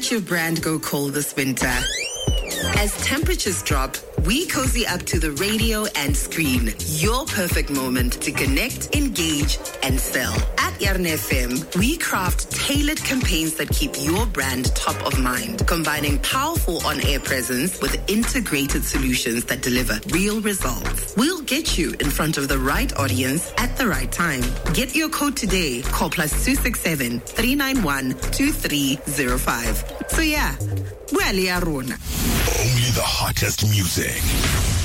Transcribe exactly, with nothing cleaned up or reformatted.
let your brand go cold this winter. As temperatures drop, we cozy up to the radio and screen. Your perfect moment to connect, engage, and sell. At Yarn F M, we craft tailored campaigns that keep your brand top of mind, combining powerful on-air presence with integrated solutions that deliver real results. We'll get you in front of the right audience at the right time. Get your code today. Call plus two six seven, three nine one, two three zero five. So yeah, well, Yarona. Only the hottest music.